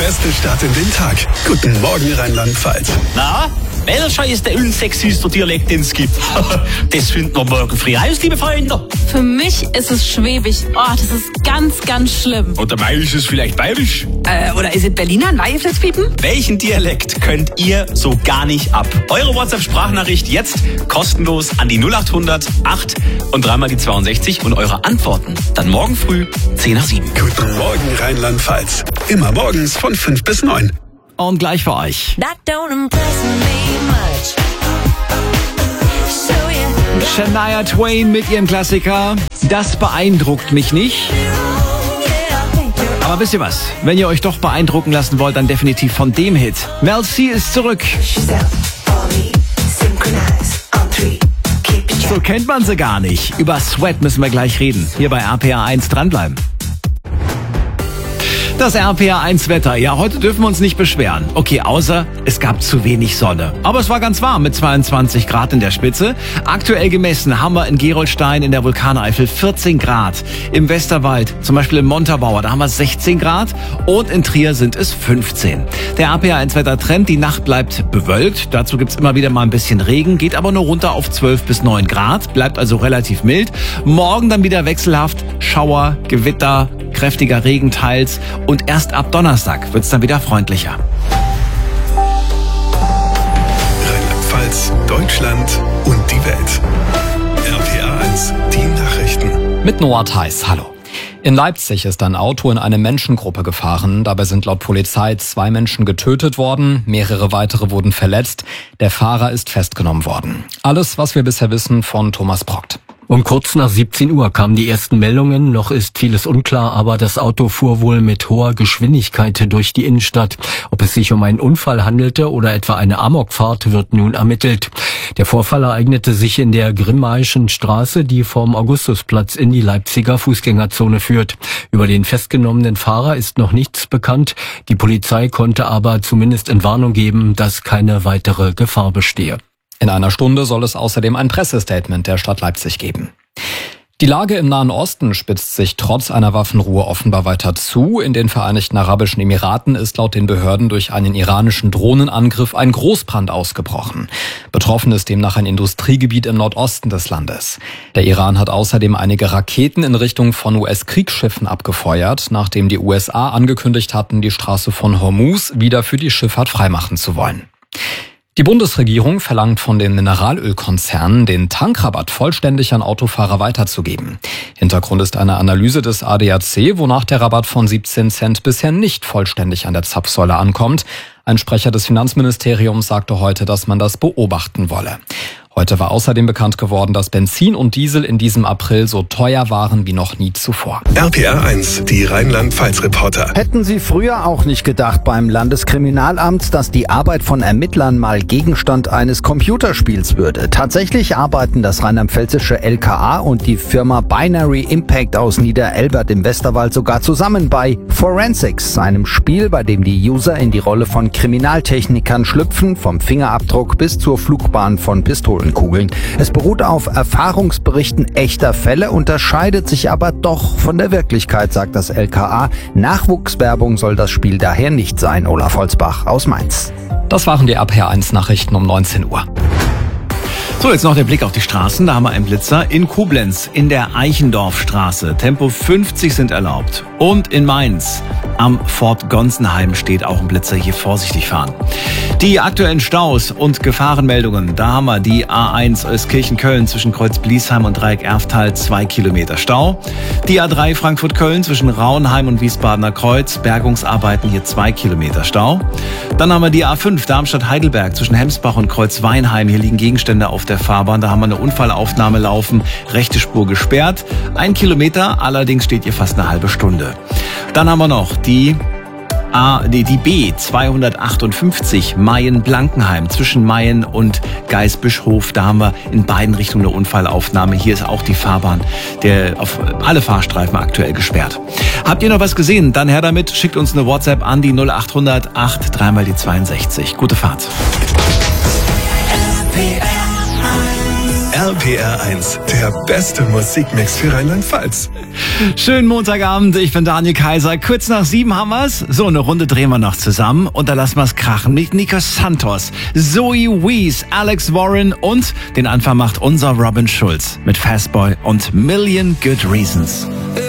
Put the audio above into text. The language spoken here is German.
beste Start in den Tag. Guten Morgen, Rheinland-Pfalz. Na, welcher ist der unsexyste Dialekt, den es gibt? Das finden wir morgen früh raus, liebe Freunde. Für mich ist es Schwäbisch. Oh, das ist ganz, ganz schlimm. Und dabei ist es vielleicht bayerisch. Oder ist es Berliner? Weihefletzpiepen? Welchen Dialekt könnt ihr so gar nicht ab? Eure WhatsApp-Sprachnachricht jetzt kostenlos an die 0800 8 und dreimal die 62 und eure Antworten dann morgen früh 10 nach 7. Guten Morgen, Rheinland-Pfalz. Immer morgens von 5 bis 9. Und gleich für euch. Shania Twain mit ihrem Klassiker. Das beeindruckt mich nicht. Aber wisst ihr was? Wenn ihr euch doch beeindrucken lassen wollt, dann definitiv von dem Hit. Mel C ist zurück. So kennt man sie gar nicht. Über Sweat müssen wir gleich reden. Hier bei RPA 1 dranbleiben. Das RPA 1 Wetter. Ja, heute dürfen wir uns nicht beschweren. Okay, außer es gab zu wenig Sonne. Aber es war ganz warm mit 22 Grad in der Spitze. Aktuell gemessen haben wir in Gerolstein in der Vulkaneifel 14 Grad. Im Westerwald, zum Beispiel in Montabaur, da haben wir 16 Grad. Und in Trier sind es 15. Der RPA 1 Wettertrend, die Nacht bleibt bewölkt. Dazu gibt's immer wieder mal ein bisschen Regen, geht aber nur runter auf 12 bis 9 Grad. Bleibt also relativ mild. Morgen dann wieder wechselhaft. Schauer, Gewitter, kräftiger Regen teils. Und erst ab Donnerstag wird's dann wieder freundlicher. Rheinland-Pfalz, Deutschland und die Welt. RPA 1, die Nachrichten. Mit Noah Theis, hallo. In Leipzig ist ein Auto in eine Menschengruppe gefahren. Dabei sind laut Polizei 2 Menschen getötet worden, mehrere weitere wurden verletzt. Der Fahrer ist festgenommen worden. Alles, was wir bisher wissen, von Thomas Brockt. Um kurz nach 17 Uhr kamen die ersten Meldungen, noch ist vieles unklar, aber das Auto fuhr wohl mit hoher Geschwindigkeit durch die Innenstadt. Ob es sich um einen Unfall handelte oder etwa eine Amokfahrt, wird nun ermittelt. Der Vorfall ereignete sich in der Grimmaischen Straße, die vom Augustusplatz in die Leipziger Fußgängerzone führt. Über den festgenommenen Fahrer ist noch nichts bekannt. Die Polizei konnte aber zumindest Entwarnung geben, dass keine weitere Gefahr bestehe. In einer Stunde soll es außerdem ein Pressestatement der Stadt Leipzig geben. Die Lage im Nahen Osten spitzt sich trotz einer Waffenruhe offenbar weiter zu. In den Vereinigten Arabischen Emiraten ist laut den Behörden durch einen iranischen Drohnenangriff ein Großbrand ausgebrochen. Betroffen ist demnach ein Industriegebiet im Nordosten des Landes. Der Iran hat außerdem einige Raketen in Richtung von US-Kriegsschiffen abgefeuert, nachdem die USA angekündigt hatten, die Straße von Hormuz wieder für die Schifffahrt freimachen zu wollen. Die Bundesregierung verlangt von den Mineralölkonzernen, den Tankrabatt vollständig an Autofahrer weiterzugeben. Hintergrund ist eine Analyse des ADAC, wonach der Rabatt von 17 Cent bisher nicht vollständig an der Zapfsäule ankommt. Ein Sprecher des Finanzministeriums sagte heute, dass man das beobachten wolle. Heute war außerdem bekannt geworden, dass Benzin und Diesel in diesem April so teuer waren wie noch nie zuvor. RPA 1, die Rheinland-Pfalz-Reporter. Hätten Sie früher auch nicht gedacht beim Landeskriminalamt, dass die Arbeit von Ermittlern mal Gegenstand eines Computerspiels würde. Tatsächlich arbeiten das rheinland-pfälzische LKA und die Firma Binary Impact aus Niederelbert im Westerwald sogar zusammen bei Forensics, einem Spiel, bei dem die User in die Rolle von Kriminaltechnikern schlüpfen, vom Fingerabdruck bis zur Flugbahn von Pistolenkugeln. Es beruht auf Erfahrungsberichten echter Fälle, unterscheidet sich aber doch von der Wirklichkeit, sagt das LKA. Nachwuchswerbung soll das Spiel daher nicht sein. Olaf Holzbach aus Mainz. Das waren die RPA 1 Nachrichten um 19 Uhr. So, jetzt noch der Blick auf die Straßen. Da haben wir einen Blitzer in Koblenz in der Eichendorfstraße. Tempo 50 sind erlaubt. Und in Mainz am Fort Gonsenheim steht auch ein Blitzer. Hier vorsichtig fahren. Die aktuellen Staus und Gefahrenmeldungen. Da haben wir die A1 Euskirchen-Köln zwischen Kreuz Bliesheim und Dreieck Erftal 2 Kilometer Stau. Die A3 Frankfurt-Köln zwischen Rauenheim und Wiesbadener Kreuz. Bergungsarbeiten hier 2 Kilometer Stau. Dann haben wir die A5 Darmstadt-Heidelberg zwischen Hemsbach und Kreuz-Weinheim. Hier liegen Gegenstände auf der Fahrbahn. Da haben wir eine Unfallaufnahme laufen. Rechte Spur gesperrt. 1 Kilometer, allerdings steht hier fast eine halbe Stunde. Dann haben wir noch die B 258 Mayen-Blankenheim zwischen Mayen und Geisbischhof. Da haben wir in beiden Richtungen eine Unfallaufnahme. Hier ist auch die Fahrbahn auf alle Fahrstreifen aktuell gesperrt. Habt ihr noch was gesehen? Dann her damit. Schickt uns eine WhatsApp an die 0800 8 3 mal die 62. Gute Fahrt. RPR 1, der beste Musikmix für Rheinland-Pfalz. Schönen Montagabend, ich bin Daniel Kaiser. Kurz nach 7 haben wir's. So, eine Runde drehen wir noch zusammen und da lassen wir's krachen mit Nico Santos, Zoe Wees, Alex Warren und den Anfang macht unser Robin Schulz mit Fastboy und Million Good Reasons.